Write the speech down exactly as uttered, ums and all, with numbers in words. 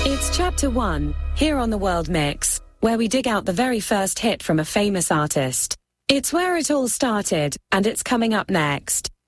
It's Chapter one, here on the World Mix, where we dig out the very first hit from a famous artist. It's where it all started, and it's coming up next.